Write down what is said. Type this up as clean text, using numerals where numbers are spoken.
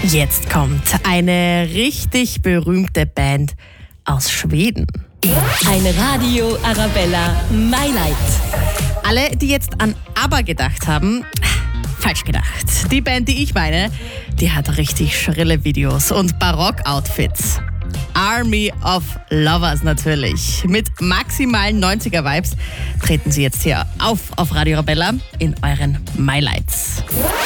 Jetzt kommt eine richtig berühmte Band aus Schweden. Eine Radio Arabella My Light. Alle, die jetzt an ABBA gedacht haben, falsch gedacht. Die Band, die ich meine, die hat richtig schrille Videos und Barock-Outfits. Army of Lovers natürlich. Mit maximalen 90er-Vibes treten sie jetzt hier auf Radio Arabella in euren My Lights.